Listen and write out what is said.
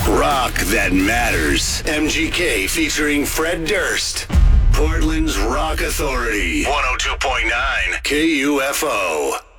Rock that matters. MGK featuring Fred Durst. Portland's Rock Authority. 102.9 KUFO.